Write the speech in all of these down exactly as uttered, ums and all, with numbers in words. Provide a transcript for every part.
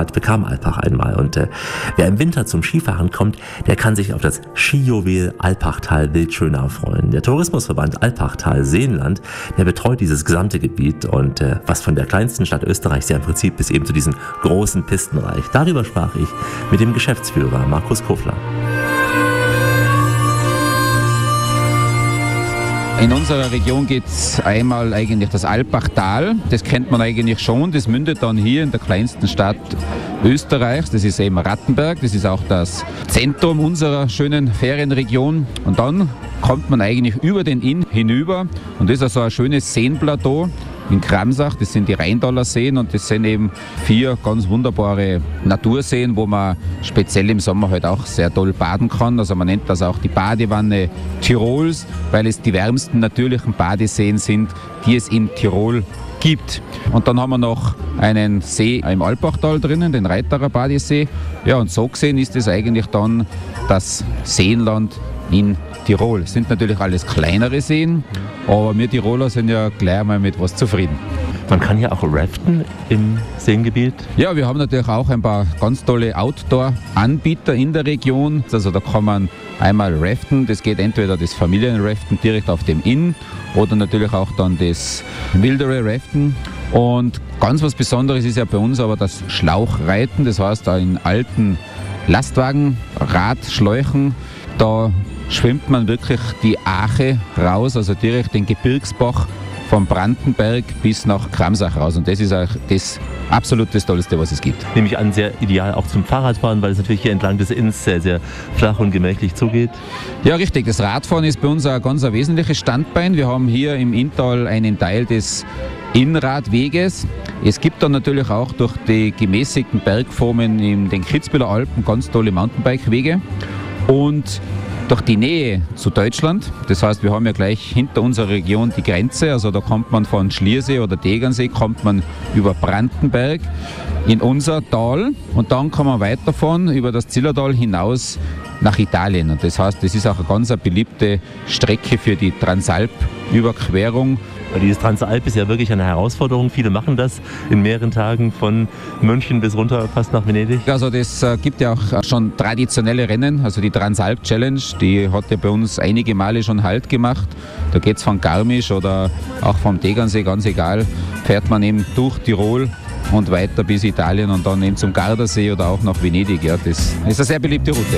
Möglichkeit bekam Alpbach einmal. Und äh, wer im Winter zum Skifahren kommt, der kann sich auf das Skijuwel Alpbachtal-Wildschönau freuen. Der Tourismusverband Alpbachtal-Seenland, der betreut dieses gesamte Gebiet und äh, was von der kleinsten Stadt Österreichs ja im Prinzip bis eben zu diesem großen Pistenreich. Darüber sprach ich mit dem Geschäftsführer Markus Kofler. In unserer Region gibt es einmal eigentlich das Alpbachtal, das kennt man eigentlich schon, das mündet dann hier in der kleinsten Stadt Österreichs, das ist eben Rattenberg, das ist auch das Zentrum unserer schönen Ferienregion und dann kommt man eigentlich über den Inn hinüber und das ist also ein schönes Seenplateau in Kramsach, das sind die Rheindaler Seen und das sind eben vier ganz wunderbare Naturseen, wo man speziell im Sommer halt auch sehr toll baden kann. Also man nennt das auch die Badewanne Tirols, weil es die wärmsten natürlichen Badeseen sind, die es in Tirol gibt. Und dann haben wir noch einen See im Alpbachtal drinnen, den Reiterer Badesee. Ja, und so gesehen ist es eigentlich dann das Seenland in Tirol. Es sind natürlich alles kleinere Seen, aber wir Tiroler sind ja gleich mal mit was zufrieden. Man kann ja auch raften im Seengebiet. Ja, wir haben natürlich auch ein paar ganz tolle Outdoor-Anbieter in der Region. Also da kann man einmal raften, das geht entweder das Familienraften direkt auf dem Inn oder natürlich auch dann das wildere Raften. Und ganz was Besonderes ist ja bei uns aber das Schlauchreiten, das heißt da in alten Lastwagen, Radschläuchen, da schwimmt man wirklich die Ache raus, also direkt den Gebirgsbach vom Brandenberg bis nach Kramsach raus. Und das ist auch das absolut das Tollste, was es gibt. Nehme ich an, sehr ideal auch zum Fahrradfahren, weil es natürlich hier entlang des Inns sehr, sehr flach und gemächlich zugeht. Ja, richtig. Das Radfahren ist bei uns ein ganz ein wesentliches Standbein. Wir haben hier im Inntal einen Teil des Innradweges. Es gibt dann natürlich auch durch die gemäßigten Bergformen in den Kitzbüheler Alpen ganz tolle Mountainbike-Wege. Und durch die Nähe zu Deutschland, das heißt, wir haben ja gleich hinter unserer Region die Grenze, also da kommt man von Schliersee oder Tegernsee, kommt man über Brandenberg in unser Tal und dann kann man weiterfahren über das Zillertal hinaus nach Italien. Und das heißt, das ist auch eine ganz eine beliebte Strecke für die Transalp-Überquerung. Dieses Transalp ist ja wirklich eine Herausforderung. Viele machen das in mehreren Tagen von München bis runter fast nach Venedig. Also das äh, gibt ja auch schon traditionelle Rennen. Also die Transalp Challenge, die hat ja bei uns einige Male schon Halt gemacht. Da geht es von Garmisch oder auch vom Tegernsee, ganz egal, fährt man eben durch Tirol und weiter bis Italien und dann eben zum Gardasee oder auch nach Venedig. Ja, das ist eine sehr beliebte Route.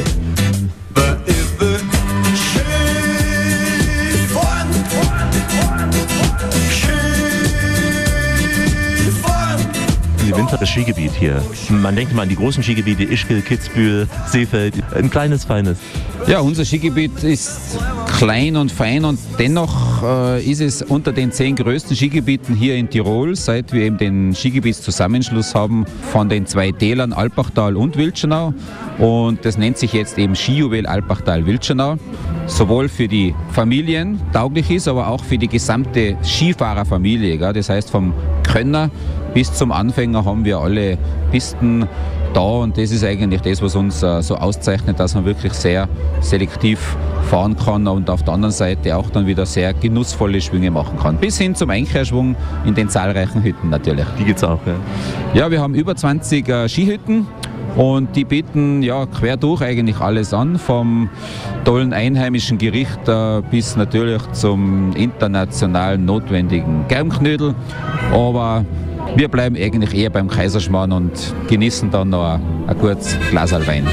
Winter das Skigebiet hier. Man denkt immer an die großen Skigebiete, Ischgl, Kitzbühel, Seefeld, ein kleines, feines. Ja, unser Skigebiet ist klein und fein und dennoch äh, ist es unter den zehn größten Skigebieten hier in Tirol, seit wir eben den Skigebietszusammenschluss haben von den zwei Tälern Alpbachtal und Wildschönau. Und das nennt sich jetzt eben Skijuwel Alpbachtal-Wildschönau. Sowohl für die Familien tauglich ist, aber auch für die gesamte Skifahrerfamilie. Gell? Das heißt, vom Könner bis zum Anfänger haben wir alle Pisten da und das ist eigentlich das, was uns äh, so auszeichnet, dass man wirklich sehr selektiv fahren kann und auf der anderen Seite auch dann wieder sehr genussvolle Schwünge machen kann. Bis hin zum Einkehrschwung in den zahlreichen Hütten natürlich. Die gibt's auch, ja? Ja, wir haben über zwanzig äh, Skihütten. Und die bieten ja quer durch eigentlich alles an, vom tollen einheimischen Gericht äh, bis natürlich zum internationalen notwendigen Germknödel. Aber wir bleiben eigentlich eher beim Kaiserschmarrn und genießen dann noch ein, ein gutes Glaserl Wein.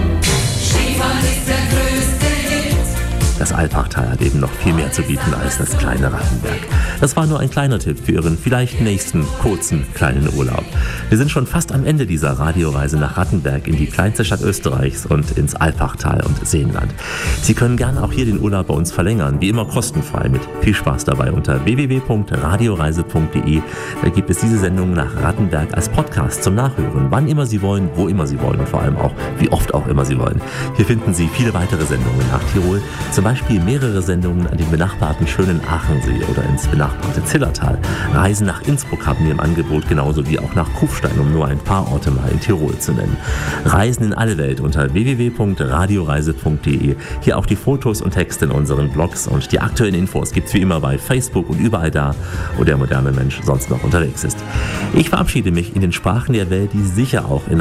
Das Alpbachtal hat eben noch viel mehr zu bieten als das kleine Rattenberg. Das war nur ein kleiner Tipp für Ihren vielleicht nächsten kurzen kleinen Urlaub. Wir sind schon fast am Ende dieser Radioreise nach Rattenberg in die kleinste Stadt Österreichs und ins Alpbachtal und Seenland. Sie können gerne auch hier den Urlaub bei uns verlängern, wie immer kostenfrei, mit viel Spaß dabei unter w w w punkt radioreise punkt d e. Da gibt es diese Sendung nach Rattenberg als Podcast zum Nachhören, wann immer Sie wollen, wo immer Sie wollen und vor allem auch, wie oft auch immer Sie wollen. Hier finden Sie viele weitere Sendungen nach Tirol, zum Beispiel mehrere Sendungen an den benachbarten schönen Aachensee oder ins benachbarte Zillertal. Reisen nach Innsbruck haben wir im Angebot, genauso wie auch nach Kufstein, um nur ein paar Orte mal in Tirol zu nennen. Reisen in alle Welt unter w w w punkt radioreise punkt d e. Hier auch die Fotos und Texte in unseren Blogs und die aktuellen Infos gibt's wie immer bei Facebook und überall da, wo der moderne Mensch sonst noch unterwegs ist. Ich verabschiede mich in den Sprachen der Welt, die sicher auch in